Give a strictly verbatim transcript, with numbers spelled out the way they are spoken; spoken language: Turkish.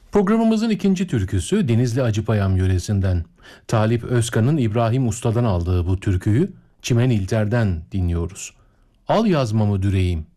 Programımızın ikinci türküsü Denizli Acıpayam yöresinden. Talip Özkan'ın İbrahim Usta'dan aldığı bu türküyü Çimen İlter'den dinliyoruz. Al yazmamı Düreyim.